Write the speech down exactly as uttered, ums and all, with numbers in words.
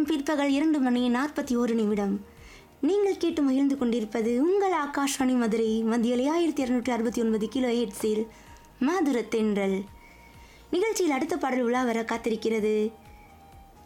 நேரம் பிற்பகல் இரண்டு மணி நாற்பத்தி ஒரு நிமிடம். நீங்கள் கேட்டு மகிழ்ந்து கொண்டிருப்பது உங்கள் ஆகாஷ்வாணி மதுரை மத்தியலை ஆயிரத்தி இருநூற்றி அறுபத்தி ஒன்பது கிலோ ஹெர்ட்ஸில் மாதுர தென்றல் நிகழ்ச்சியில் அடுத்த பாடல் உலா வர காத்திருக்கிறது.